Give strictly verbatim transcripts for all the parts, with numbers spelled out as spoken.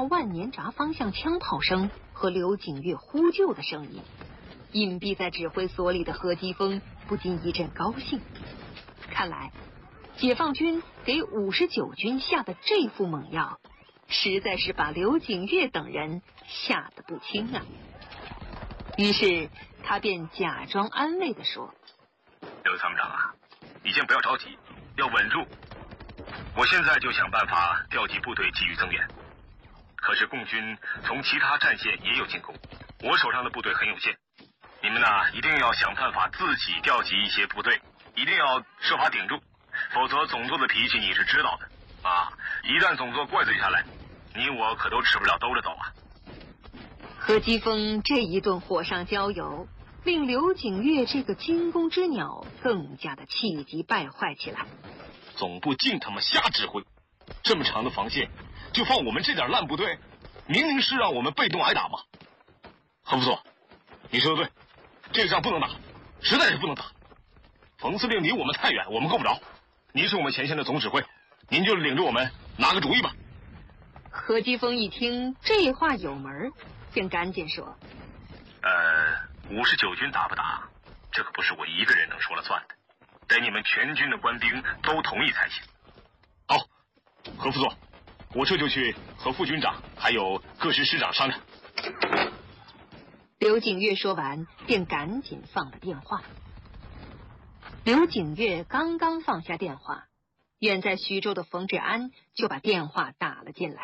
万年闸方向枪炮声和刘景月呼救的声音，隐蔽在指挥所里的何基峰不禁一阵高兴。看来解放军给五十九军下的这副猛药，实在是把刘景月等人吓得不轻啊。于是他便假装安慰地说：“ 刘参谋长啊，你先不要着急，要稳住。我现在就想办法调集部队给予增援。可是共军从其他战线也有进攻，我手上的部队很有限。你们呢，一定要想办法自己调集一些部队，一定要设法顶住，否则总座的脾气你是知道的啊！一旦总座怪罪下来，你我可都吃不了兜着走啊！” 何基峰这一顿火上浇油，令刘景月这个惊弓之鸟更加的气急败坏起来。 总部净他妈瞎指挥，这么长的防线就放我们这点烂部队，明明是让我们被动挨打嘛。何副座，你说的对，这个仗不能打，实在是不能打。冯司令离我们太远，我们够不着。您是我们前线的总指挥，您就领着我们拿个主意吧。 何基峰一听这话有门，便赶紧说：“ 呃，五十九军打不打，这可不是我一个人能说了算的，得你们全军的官兵都同意才行。” 好，何副座，我这就去和副军长还有各师师长商量。 刘景月说完，便赶紧放了电话。刘景月刚刚放下电话，远在徐州的冯治安就把电话打了进来。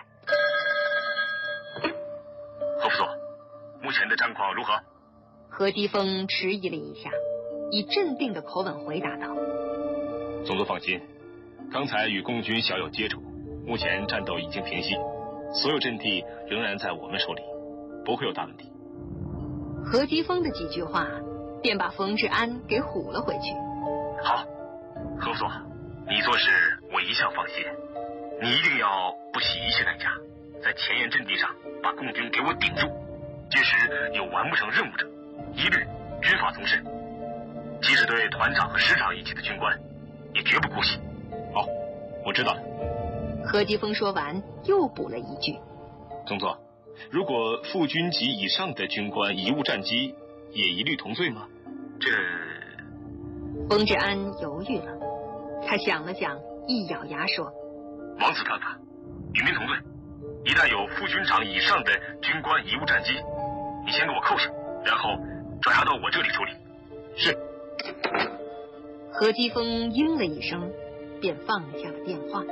何副座，目前的战况如何？ 何基峰迟疑了一下，以镇定的口吻回答道：“ 总座放心，刚才与共军小有接触，目前战斗已经平息，所有阵地仍然在我们手里，不会有大问题。” 何基峰的几句话便把冯治安给唬了回去。 好，何副座，你做事我一向放心，你一定要不惜一切代价，在前沿阵地上把共军给我顶住，届时有完不成任务者，一律军法从事。即使对团长和师长一级的军官，也绝不姑息。 好，我知道了。 何基峰说完，又补了一句：“ 总座，如果副军级以上的军官贻误战机，也一律同罪吗？” 这…… 冯治安犹豫了，他想了想，一咬牙说：“ 枉此犯法，与民同罪。一旦有副军长以上的军官贻误战机，你先给我扣下，然后转押到我这里处理。” 是。 何基峰应了一声，便放下了电话。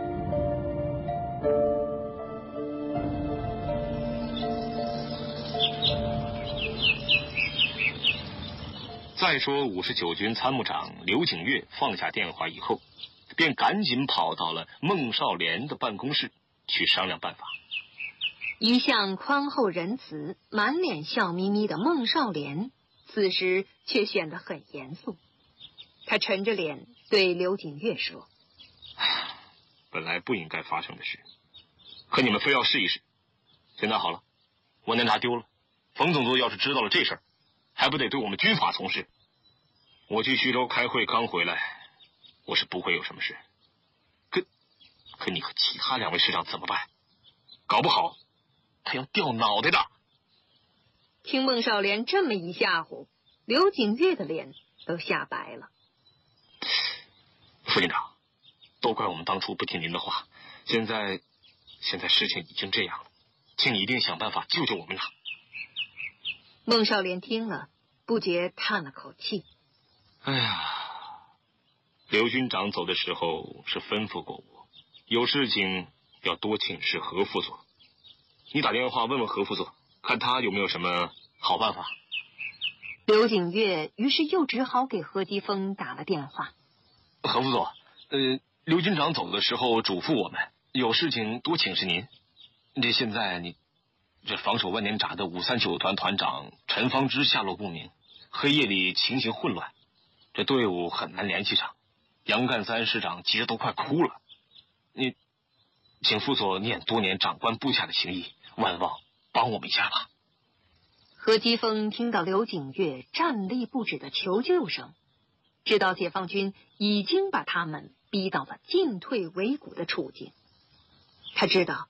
再说五十九军参谋长刘景月放下电话以后，便赶紧跑到了孟少莲的办公室去商量办法。 一向宽厚仁慈、满脸笑眯眯的孟少莲，此时却显得很严肃。他沉着脸对刘景月说：“ 本来不应该发生的事，可你们非要试一试。现在好了，万年闸丢了，冯总督要是知道了这事儿，还不得对我们军法从事？我去徐州开会刚回来，我是不会有什么事。可可你和其他两位师长怎么办？搞不好他要掉脑袋的。” 听孟少莲这么一吓唬，刘景月的脸都吓白了。 副军长，都怪我们当初不听您的话，现在现在事情已经这样了，请你一定想办法救救我们俩。 孟少莲听了，不觉叹了口气。 哎呀，刘军长走的时候是吩咐过我，有事情要多请示何副座。你打电话问问何副座，看他有没有什么好办法。 刘景月于是又只好给何基峰打了电话。 何副座，呃，刘军长走的时候嘱咐我们，有事情多请示您。这现在你这防守万年闸的五三九团团长陈方之下落不明，黑夜里情形混乱，这队伍很难联系上。杨干三师长急得都快哭了。你请副座念多年长官部下的情谊，万望帮我们一下吧。 何基峰听到刘景月战栗不止的求救声，知道解放军已经把他们逼到了进退维谷的处境。他知道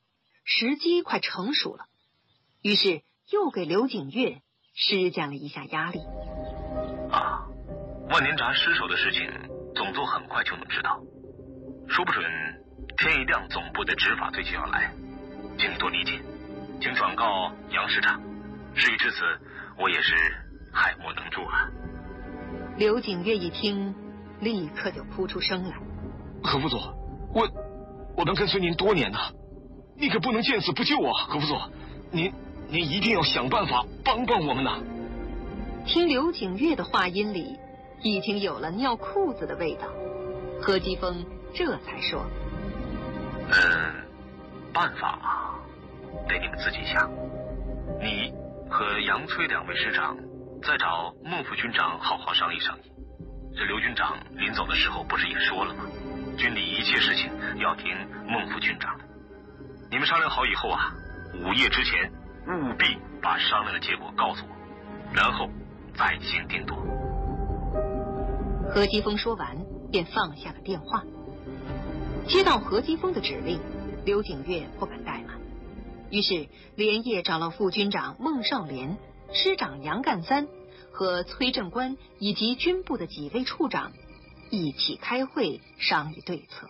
时机快成熟了，于是又给刘景岳施加了一下压力。 啊，万年闸失守的事情，总座很快就能知道，说不准天一亮，总部的执法队就要来，请你多理解，请转告杨师长。事已至此，我也是爱莫能助啊。 刘景岳一听，立刻就哭出声来。 何副座，我我们跟随您多年呐，你可不能见死不救啊！何副座，您您一定要想办法帮帮我们呐！ 听刘景岳的话音里，已经有了尿裤子的味道。何基峰这才说：“ 嗯，办法得你们自己想。你和杨崔两位师长再找孟副军长好好商议商议。这刘军长临走的时候不是也说了吗？军里一切事情要听孟副军长的。你们商量好以后啊，午夜之前务必把商量的结果告诉我，然后再行定夺。” 何基峰说完，便放下了电话。接到何基峰的指令，刘景岳不敢怠慢，于是连夜找了副军长孟少莲、师长杨干三和崔正官以及军部的几位处长一起开会商议对策。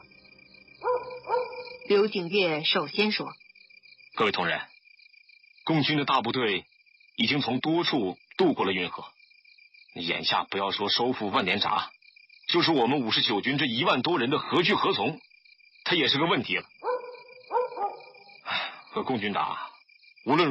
刘景岳首先说：“ 各位同仁，共军的大部队已经从多处渡过了运河，眼下不要说收复万年闸，就是我们五十九军这一万多人的何去何从，它也是个问题了。和共军打，无论如